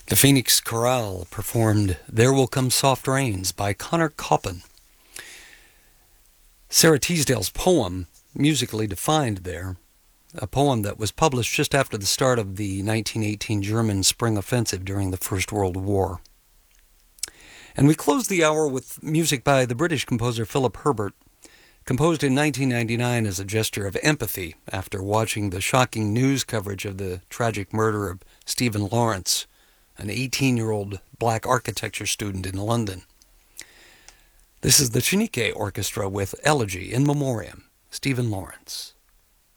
The Phoenix Chorale performed There Will Come Soft Rains by Connor Coppin. Sarah Teasdale's poem, musically defined there, a poem that was published just after the start of the 1918 German Spring Offensive during the First World War. And we closed the hour with music by the British composer Philip Herbert, composed in 1999 as a gesture of empathy after watching the shocking news coverage of the tragic murder of Stephen Lawrence, an 18-year-old black architecture student in London. This is the Chinique Orchestra with Elegy in Memoriam, Stephen Lawrence.